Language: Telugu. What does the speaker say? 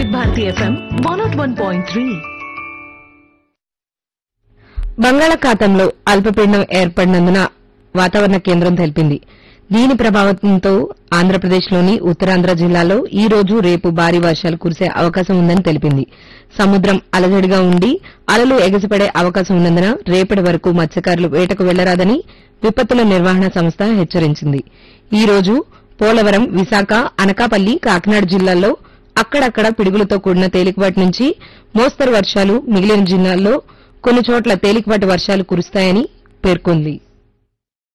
వివిధ భారతి FM 101.3. బంగాళాఖాతంలో అల్పపీడనం ఏర్పడినందున వాతావరణ కేంద్రం తెలిపింది. దీని ప్రభావంతో ఆంధ్రప్రదేశ్లోని ఉత్తరాంధ్ర జిల్లాలో ఈ రోజు రేపు భారీ వర్షాలు కురిసే అవకాశం ఉందని తెలిపింది. సముద్రం అలజడిగా ఉండి అలలు ఎగసిపడే అవకాశం ఉన్నందున రేపటి వరకు మత్స్యకారులు వేటకు వెళ్లరాదని విపత్తుల నిర్వహణ సంస్థ హెచ్చరించింది. ఈ రోజు పోలవరం, విశాఖ, అనకాపల్లి, కాకినాడ జిల్లాల్లో అక్కడక్కడ పిడుగులతో కూడిన తేలికపాటి నుంచి మోస్తరు వర్షాలు, మిగిలిన జిల్లాల్లో కొన్ని చోట్ల తేలికపాటి వర్షాలు కురుస్తాయని పేర్కొంది.